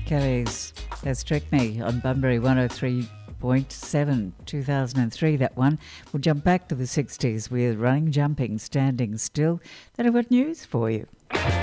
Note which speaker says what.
Speaker 1: Kelly's Has Tricked Me on Bunbury 103.7, 2003, that one. We'll jump back to the 60s with Running, Jumping, Standing Still. Then I've got news for you.